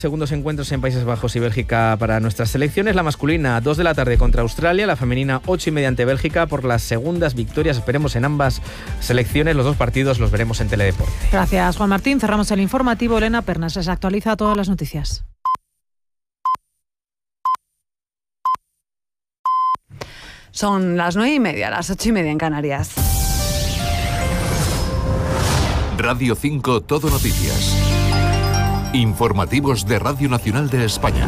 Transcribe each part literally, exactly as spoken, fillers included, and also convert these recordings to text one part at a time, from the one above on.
Segundos encuentros en Países Bajos y Bélgica para nuestras selecciones. La masculina, dos de la tarde contra Australia. La femenina, ocho y media ante Bélgica. Por las segundas victorias, esperemos en ambas selecciones. Los dos partidos los veremos en Teledeporte. Gracias, Juan Martín. Cerramos el informativo. Elena Pernas les actualiza todas las noticias. Son las nueve y media, las ocho y media en Canarias. Radio cinco, Todo Noticias. Informativos de Radio Nacional de España.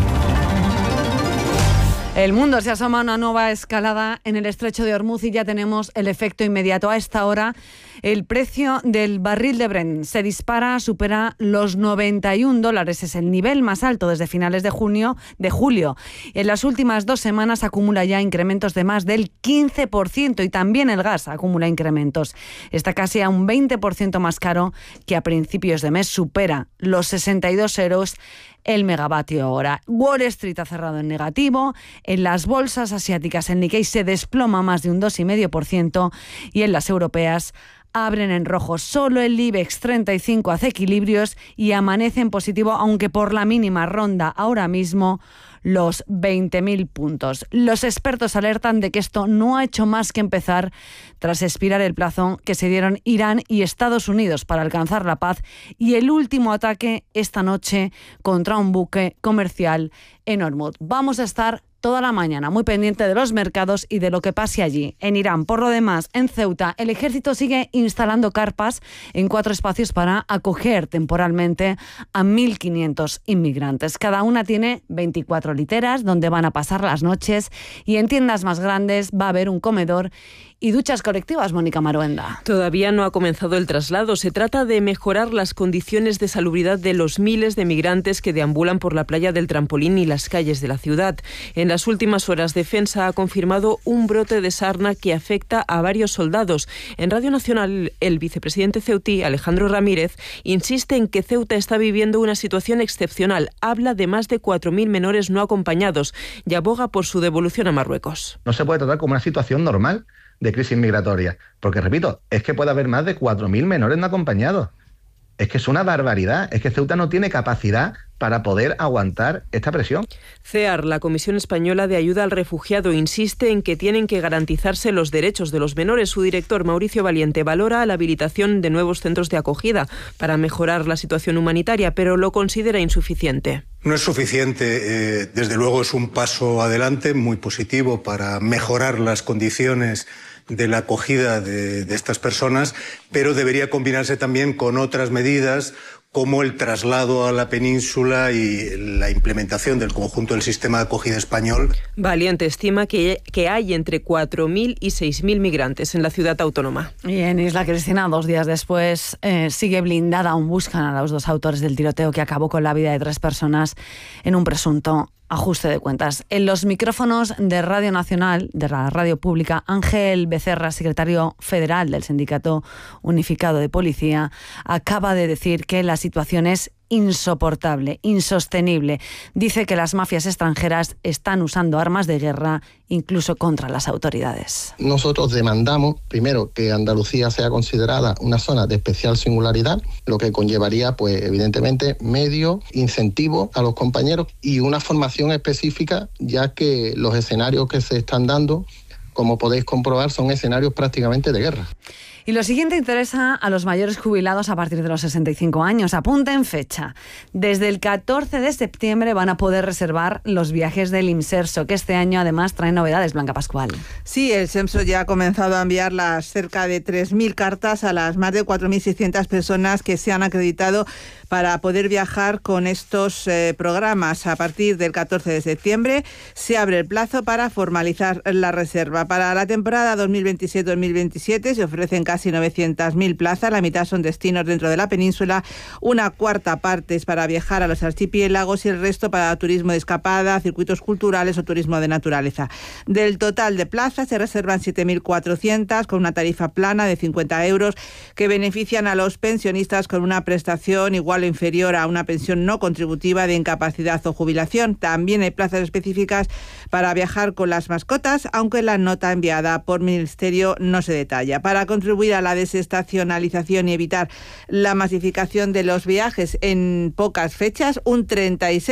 El mundo se asoma a una nueva escalada en el estrecho de Hormuz y ya tenemos el efecto inmediato. A esta hora, el precio del barril de Brent se dispara, supera los noventa y un dólares. Es el nivel más alto desde finales de junio, de julio. En las últimas dos semanas acumula ya incrementos de más del quince por ciento y también el gas acumula incrementos. Está casi a un veinte por ciento más caro que a principios de mes. Supera los sesenta y dos euros el megavatio hora. Wall Street ha cerrado en negativo. En las bolsas asiáticas el Nikkei se desploma más de un dos coma cinco por ciento y en las europeas abren en rojo. Solo el IBEX treinta y cinco hace equilibrios y amanece en positivo, aunque por la mínima ronda ahora mismo los veinte mil puntos. Los expertos alertan de que esto no ha hecho más que empezar tras expirar el plazo que se dieron Irán y Estados Unidos para alcanzar la paz y el último ataque esta noche contra un buque comercial en Hormuz. Vamos a estar toda la mañana muy pendiente de los mercados y de lo que pase allí, en Irán. Por lo demás, en Ceuta, el ejército sigue instalando carpas en cuatro espacios para acoger temporalmente a mil quinientos inmigrantes. Cada una tiene veinticuatro literas donde van a pasar las noches y en tiendas más grandes va a haber un comedor y duchas colectivas, Mónica Maruenda. Todavía no ha comenzado el traslado. Se trata de mejorar las condiciones de salubridad de los miles de migrantes que deambulan por la playa del Trampolín y las calles de la ciudad. En las últimas horas, Defensa ha confirmado un brote de sarna que afecta a varios soldados. En Radio Nacional, el vicepresidente ceutí, Alejandro Ramírez, insiste en que Ceuta está viviendo una situación excepcional. Habla de más de cuatro mil menores no acompañados y aboga por su devolución a Marruecos. No se puede tratar como una situación normal de crisis migratoria, porque repito, es que puede haber más de cuatro mil menores no acompañados. Es que es una barbaridad, es que Ceuta no tiene capacidad para poder aguantar esta presión. CEAR, la Comisión Española de Ayuda al Refugiado, insiste en que tienen que garantizarse los derechos de los menores. Su director, Mauricio Valiente, valora la habilitación de nuevos centros de acogida para mejorar la situación humanitaria, pero lo considera insuficiente. No es suficiente, eh, desde luego es un paso adelante muy positivo para mejorar las condiciones de la acogida de, de estas personas, pero debería combinarse también con otras medidas como el traslado a la península y la implementación del conjunto del sistema de acogida español. Valiente estima que, que hay entre cuatro mil y seis mil migrantes en la ciudad autónoma. Y en Isla Cristina, dos días después, eh, sigue blindada. Aún buscan a los dos autores del tiroteo que acabó con la vida de tres personas en un presunto ajuste de cuentas. En los micrófonos de Radio Nacional, de la radio pública, Ángel Becerra, secretario federal del Sindicato Unificado de Policía, acaba de decir que la situación es insoportable, insostenible. Dice que las mafias extranjeras están usando armas de guerra incluso contra las autoridades. Nosotros demandamos, primero, que Andalucía sea considerada una zona de especial singularidad, lo que conllevaría, pues, evidentemente, medios, incentivos a los compañeros y una formación específica, ya que los escenarios que se están dando, como podéis comprobar, son escenarios prácticamente de guerra. Y lo siguiente interesa a los mayores jubilados a partir de los sesenta y cinco años. Apunten fecha. Desde el catorce de septiembre van a poder reservar los viajes del IMSERSO, que este año además trae novedades. Blanca Pascual. Sí, el SEMSO ya ha comenzado a enviar las cerca de tres mil cartas a las más de cuatro mil seiscientas personas que se han acreditado para poder viajar con estos eh, programas. A partir del catorce de septiembre se abre el plazo para formalizar la reserva. Para la temporada dos mil veintisiete dos mil veintisiete se ofrecen casi novecientas mil plazas, la mitad son destinos dentro de la península, una cuarta parte es para viajar a los archipiélagos y el resto para turismo de escapada, circuitos culturales o turismo de naturaleza. Del total de plazas se reservan siete mil cuatrocientas con una tarifa plana de cincuenta euros que benefician a los pensionistas con una prestación igual o inferior a una pensión no contributiva de incapacidad o jubilación. También hay plazas específicas para viajar con las mascotas, aunque la nota enviada por Ministerio no se detalla. Para contribuir contribuir a la desestacionalización y evitar la masificación de los viajes en pocas fechas, un treinta y seis